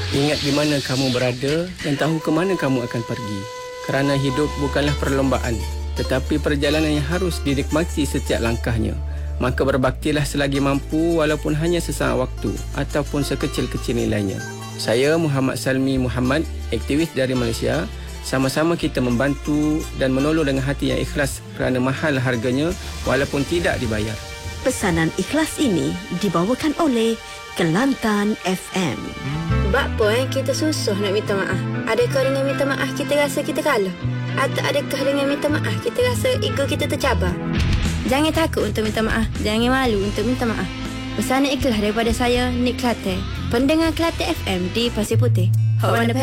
Ingat di mana kamu berada dan tahu ke mana kamu akan pergi. Kerana hidup bukanlah perlombaan, tetapi perjalanan yang harus dinikmati setiap langkahnya. Maka berbaktilah selagi mampu walaupun hanya sesaat waktu ataupun sekecil-kecil nilainya. Saya Muhammad Salmi Muhammad, aktivis dari Malaysia. Sama-sama kita membantu dan menolong dengan hati yang ikhlas kerana mahal harganya walaupun tidak dibayar. Pesanan ikhlas ini dibawakan oleh Kelantan FM. Sebab apa kita susah nak minta maaf? Adakah dengan minta maaf kita rasa kita kalah? Atau adakah dengan minta maaf kita rasa ego kita tercabar? Jangan takut untuk minta maaf. Jangan malu untuk minta maaf. Pesanan ikhlas daripada saya, Nik Klate, pendengar Klate FM di Pasir Putih.